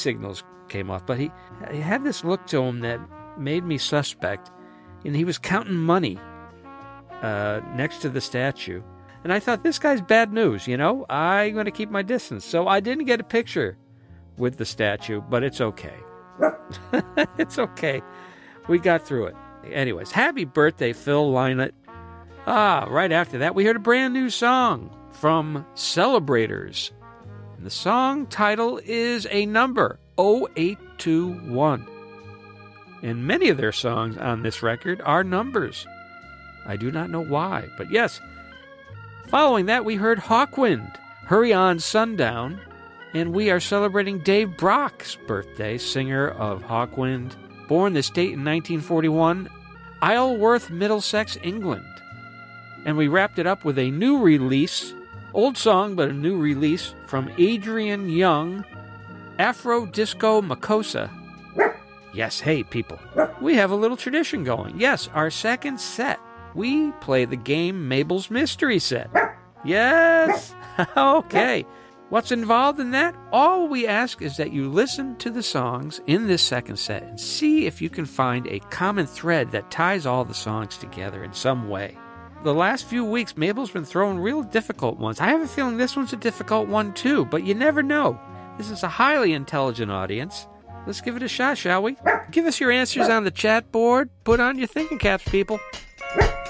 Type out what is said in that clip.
signals came off, but he had this look to him that made me suspect, and he was counting money next to the statue. And I thought, this guy's bad news, you know? I'm going to keep my distance. So I didn't get a picture with the statue, but it's okay. It's okay. We got through it. Anyways, happy birthday, Phil Lynott. Right after that, we heard a brand new song from Celebrators. And the song title is a number, 0821. And many of their songs on this record are numbers. I do not know why, but yes. Following that, we heard Hawkwind, Hurry On Sundown, and we are celebrating Dave Brock's birthday, singer of Hawkwind, born this date in 1941, Isleworth, Middlesex, England. And we wrapped it up with a new release, old song, but a new release from Adrian Young, Afro Disco Makossa. Yes, hey, people, we have a little tradition going. Yes, our second set, we play the game Mabel's Mystery Set. Yes, okay. What's involved in that? All we ask is that you listen to the songs in this second set and see if you can find a common thread that ties all the songs together in some way. The last few weeks, Mabel's been throwing real difficult ones. I have a feeling this one's a difficult one too, but you never know. This is a highly intelligent audience. Let's give it a shot, shall we? Give us your answers on the chat board. Put on your thinking caps, people.